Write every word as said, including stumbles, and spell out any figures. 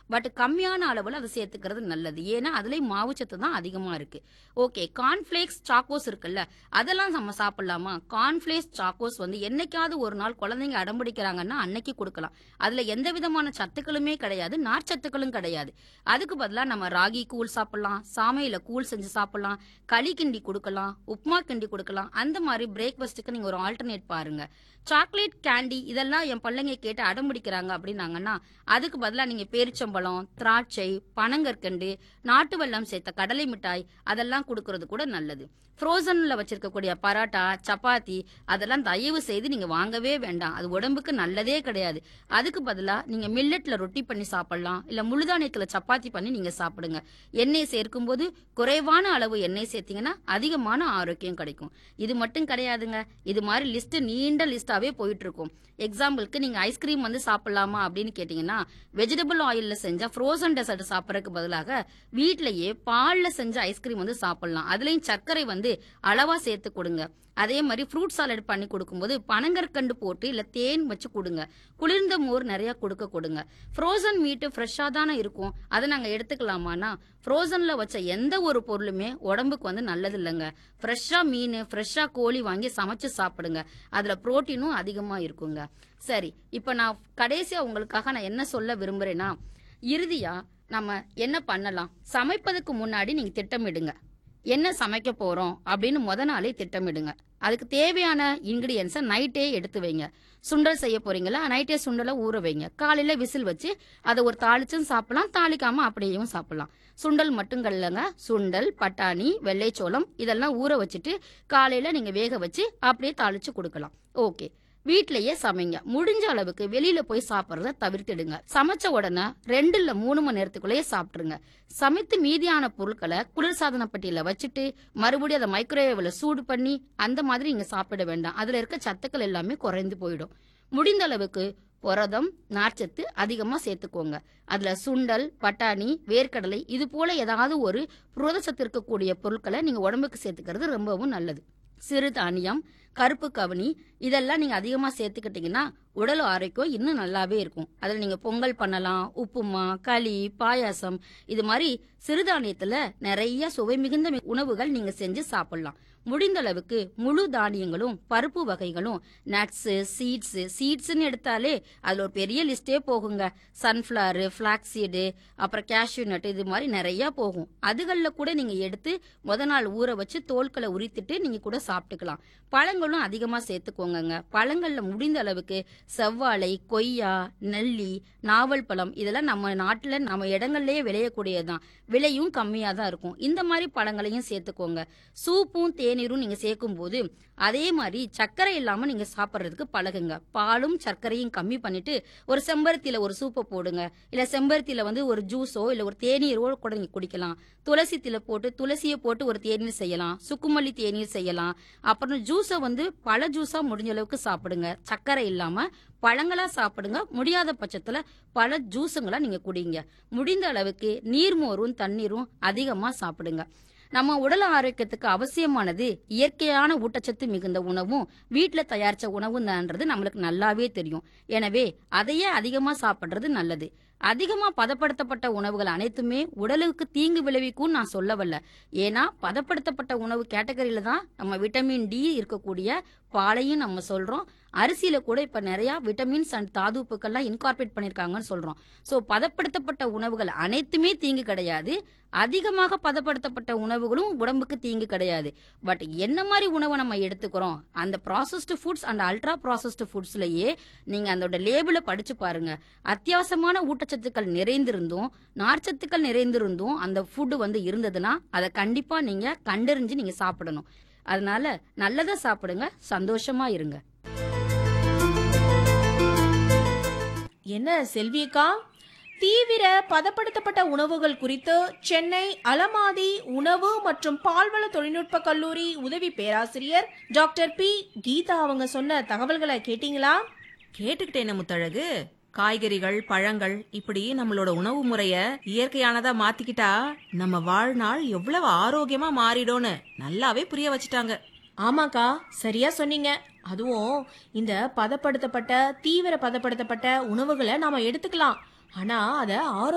But கம்மியான அளவுல அதை சேர்த்துக்கிறது நல்லது. ஏன்னா அதுலயும் மாவுச்சத்து தான் அதிகமா இருக்கு. ஓகே, கார்ன்ஃபிளேக்ஸ் சாக்கோஸ் இருக்குல்ல, அதெல்லாம் நம்ம சாப்பிடலாமா? கார்ன்ஃபிளேக்ஸ் சாக்கோஸ் வந்து என்னைக்காவது ஒரு நாள் குழந்தைங்க அடம்பிடிக்கிறாங்கன்னா அன்னைக்கு கொடுக்கலாம். அதுல எந்த விதமான சத்துக்களுமே கிடையாது, நார்ச்சத்துக்களும் கிடையாது. அதுக்கு பதிலா நம்ம ராகி கூழ் சாப்பிடலாம், சாமையில கூழ் செஞ்சு சாப்பிடலாம், களி கிண்டி கொடுக்கலாம், உப்புமா கிண்டி கொடுக்கலாம். அந்த மாதிரி பிரேக்ஃபாஸ்ட்டுக்கு நீங்க ஒரு ஆல்டர்னேட் பாருங்க. சாக்லேட் கேண்டி இதெல்லாம் என் பிள்ளைங்க கேட்டு அடம்பிடிக்கிறாங்க அப்படின்னாங்கன்னா அதுக்கு பதிலா நீங்க பேரிச்சம்பழம், திராட்சை, பனங்கற்கண்டு, நாட்டு வெல்லம் சேர்த்த கடலை மிட்டாய் அதெல்லாம் கொடுக்கறது கூட நல்லது. ஃப்ரோசன்ல வச்சிருக்கக்கூடிய பரோட்டா, சப்பாத்தி அதெல்லாம் தயவு செய்து நீங்க வாங்கவே வேண்டாம். அது உடம்புக்கு நல்லதே கிடையாது. அதுக்கு பதிலா நீங்க மில்லட்ல ரொட்டி பண்ணி சாப்பிடலாம், இல்ல முழுதானியத்துல சப்பாத்தி பண்ணி நீங்க சாப்பிடுங்க. எண்ணெய் சேர்க்கும் போது குறைவான அளவு எண்ணெய் சேர்த்தீங்கன்னா அதிகமான ஆரோக்கியம் கிடைக்கும். இது மட்டும் கிடையாதுங்க, இது மாதிரி லிஸ்ட் நீண்ட லிஸ்டாவே போயிட்டு இருக்கும். எக்ஸாம்பிளுக்கு நீங்க ஐஸ்கிரீம் வந்து சாப்பிடலாமா அப்படின்னு கேட்டீங்கன்னா வெஜிடபிள் ஆயில்ல செஞ்ச ஃப்ரோசன் டெசர்ட் சாப்பிடறதுக்கு பதிலாக வீட்லயே பால்ல செஞ்ச ஐஸ்கிரீம் வந்து சாப்பிடலாம். அதுலயும் சர்க்கரை வந்து அளவா சேர்த்து கொடுங்க. அதே மாதிரி ஃப்ரூட் சாலட் பண்ணி கொடுக்கும்போது பனங்கற்கண்டு போட்டு இல்ல தேன் வச்சு கொடுங்க. குளிர்ந்த மோர் நிறைய கொடுக்க கொடுங்க. ஃப்ரோசன் மீட் ஃப்ரெஷ்ஷா தானே இருக்கும், அதை நாங்க எடுத்துக்கலாமான்னா ஃப்ரோசன்ல வச்ச எந்த ஒரு பொருளுமே உடம்புக்கு வந்து நல்லது இல்லைங்க. ஃப்ரெஷ்ஷா மீன், ஃப்ரெஷ்ஷா கோழி வாங்கி சமைச்சு சாப்பிடுங்க. அதுல புரோட்டீனும் அதிகமா இருக்குங்க. சரி, இப்ப நான் கடைசியா உங்களுக்காக நான் என்ன சொல்ல விரும்புறேன்னா, இறுதியா நம்ம என்ன பண்ணலாம்? சமைப்பதற்கு முன்னாடி நீங்க திட்டமிடுங்க. என்ன சமைக்க போறோம் அப்படின்னு முத நாளே திட்டமிடுங்க. அதுக்கு தேவையான இன்கிரியன்ஸை நைட்டே எடுத்து வைங்க. சுண்டல் செய்ய போறீங்களா, நைட்டே சுண்டலை ஊற வைங்க. காலையில விசில் வச்சு அதை ஒரு தாளிச்சும் சாப்பிடலாம், தாளிக்காம அப்படியேவும் சாப்பிடலாம். சுண்டல் மட்டும் இல்லைங்க, சுண்டல், பட்டாணி, வெள்ளைச்சோளம் இதெல்லாம் ஊற வச்சுட்டு காலையில நீங்க வேக வச்சு அப்படியே தாளிச்சு கொடுக்கலாம். ஓகே, வீட்லயே சமைங்க. முடிஞ்ச அளவுக்கு வெளியில போய் சாப்பிட்றத தவிர்த்திடுங்க. சமைச்ச உடனே ரெண்டு இல்ல மூணு மணி நேரத்துக்குள்ளேயே சாப்பிட்டுருங்க. சமைத்து மீதியான பொருட்களை குளிர்சாதன பெட்டியில வச்சுட்டு மறுபடியும் அதை மைக்ரோவேவ்ல சூடு பண்ணி அந்த மாதிரி நீங்க சாப்பிட வேண்டாம். அதுல இருக்க சத்துக்கள் எல்லாமே குறைந்து போயிடும். முடிந்த அளவுக்கு புரதம், நார்ச்சத்து அதிகமா சேர்த்துக்கோங்க. அதுல சுண்டல், பட்டாணி, வேர்க்கடலை இது போல ஏதாவது ஒரு புரதச்சத்து இருக்கக்கூடிய பொருட்களை நீங்க உடம்புக்கு சேர்த்துக்கிறது ரொம்பவும் நல்லது. சிறுதானியம், கருப்பு கவுனி இதெல்லாம் நீங்க அதிகமா சேர்த்துக்கிட்டீங்கன்னா உடல் ஆரோக்கியம் இன்னும் நல்லாவே இருக்கும். அதில் நீங்க பொங்கல் பண்ணலாம், உப்புமா, களி, பாயாசம் இது மாதிரி சிறுதானியத்துல நிறைய சுவை மிகுந்த உணவுகள் நீங்க செஞ்சு சாப்பிடலாம். முடிந்த அளவுக்கு முழு தானியங்களும் பருப்பு வகைகளும் நட்ஸு, சீட்ஸு சீட்ஸ்ன்னு எடுத்தாலே அதுல ஒரு பெரிய லிஸ்டே போகுங்க. சன்ஃபிளவர், ஃபிளாக்ஸீடு, அப்புறம் கேஷ்யூ நட் இது மாதிரி நிறைய போகும். அதுகளில் கூட நீங்க எடுத்து முத நாள் ஊற வச்சு தோல்களை உரித்துட்டு நீங்க கூட சாப்பிட்டுக்கலாம். பழங்களும் அதிகமா சேர்த்துக்கோங்க. பழங்கள்ல முடிந்த அளவுக்கு செவ்வாழை, கொய்யா, நெல்லி, நாவல் பழம் இதெல்லாம் நம்ம நாட்டுல நம்ம இடங்கள்லயே விளையக்கூடியதுதான். விலையும் கம்மியா தான் இருக்கும். இந்த மாதிரி பழங்களையும் சேர்த்துக்கோங்க. சூப்பும் தேநீரும் நீங்க சேர்க்கும் போது அதே மாதிரி சர்க்கரை இல்லாம நீங்க சாப்பிட்றதுக்கு பழகுங்க. பாலும் சர்க்கரையும் கம்மி பண்ணிட்டு ஒரு செம்பருத்தியில ஒரு சூப்பை போடுங்க. இல்ல செம்பருத்தியில வந்து ஒரு ஜூஸோ இல்ல ஒரு தேநீரோ கூட நீங்க குடிக்கலாம். துளசி தில போட்டு துளசியை போட்டு ஒரு தேநீர் செய்யலாம், சுக்குமல்லி தேநீர் செய்யலாம். அப்புறம் ஜூஸை வந்து பழ ஜூஸா முடிஞ்ச அளவுக்கு சாப்பிடுங்க. சர்க்கரை இல்லாம பழங்களா சாப்பிடுங்க. முடியாத பட்சத்துல பழ ஜூஸுங்களா நீங்க குடிங்க. முடிந்த அளவுக்கு நீர்மோரும் தண்ணீரும் அதிகமா சாப்பிடுங்க. நம்ம உடல் ஆரோக்கியத்துக்கு அவசியமானது இயற்கையான ஊட்டச்சத்து மிகுந்த உணவும் வீட்டுல தயாரிச்ச உணவும் தான்றது நம்மளுக்கு நல்லாவே தெரியும். எனவே அதையே அதிகமா சாப்பிடுறது நல்லது. அதிகமா பதப்படுத்தப்பட்ட உணவுகள் அனைத்துமே உடலுக்கு தீங்கு விளைவிக்கும் நான் சொல்ல வரல. ஏன்னா பதப்படுத்தப்பட்ட உணவு கேட்டகரியில தான் நம்ம விட்டமின் டி இருக்கக்கூடிய பாலையும் நம்ம சொல்றோம். அரிசியில கூட இப்ப நிறைய விட்டமின்ஸ் அண்ட் தாதுப்புக்கள்லாம் இன்கார்பரேட் பண்ணிருக்காங்கன்னு சொல்றோம். சோ பதப்படுத்தப்பட்ட உணவுகள் அனைத்துமே தீங்கு கிடையாது. அதிகமாக பதப்படுத்தப்பட்ட உணவுகளும் உடம்புக்கு தீங்கு கிடையாது. பட் என்ன மாதிரி உணவை நம்ம எடுத்துக்கிறோம், அந்த processed foods and ultra processed ஃபுட்ஸ்லயே நீங்க அதோட லேபிளை படிச்சு பாருங்க. அத்தியாவசியமான ஊட்டச்சத்துக்கள் நிறைந்திருந்தும் நார்ச்சத்துக்கள் நிறைந்திருந்தும் அந்த ஃபுட்டு வந்து இருந்ததுன்னா அதை கண்டிப்பா நீங்க கண்டறிஞ்சு நீங்க சாப்பிடணும். அதனால நல்லதா சாப்பிடுங்க, சந்தோஷமா இருங்க. என்ன செல்வியக்கா, தீவிர பதப்படுத்தப்பட்ட உணவுகள் குறித்து சென்னை அலமாதி உணவு மற்றும் பால்வள தொழில்நுட்ப கல்லூரி உதவி பேராசிரியர் டாக்டர் பி கீதா அவங்க சொன்ன தகவல்களை கேட்டீங்களா? கேட்டுக்கிட்டேன் முத்தழகு. காய்கறிகள், பழங்கள் இப்படி நம்மளோட உணவு முறைய இயற்கையானதா மாத்திக்கிட்டா நம்ம வாழ்நாள் எவ்வளவு ஆரோக்கியமா மாறிடும்னு நல்லாவே புரிய வச்சுட்டாங்க. ஆமாக்கா, சரியா சொன்னீங்க. அதுவும் இந்த பதப்படுத்தப்பட்ட தீவிர பதப்படுத்தப்பட்ட உணவுகளை நாம எடுத்துக்கலாம், ஆனா அத ஆரோக்கிய